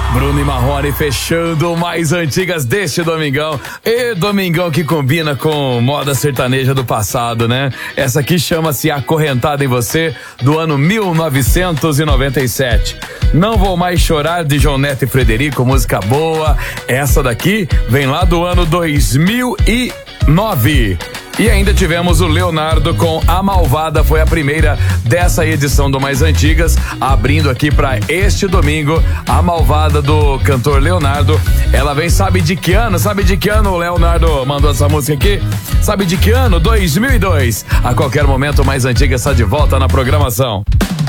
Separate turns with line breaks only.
Bruno e Marrone fechando mais antigas deste domingão. E domingão que combina com moda sertaneja do passado, né? Essa aqui chama-se Acorrentada em Você, do ano 1997. Não Vou Mais Chorar, de João Neto e Frederico, música boa. Essa daqui vem lá do ano 2009. E ainda tivemos o Leonardo com A Malvada, foi a primeira dessa edição do Mais Antigas, abrindo aqui para este domingo, A Malvada do cantor Leonardo. Ela vem, sabe de que ano? Sabe de que ano o Leonardo mandou essa música aqui? Sabe de que ano? 2002. A qualquer momento, o Mais Antigas está de volta na programação.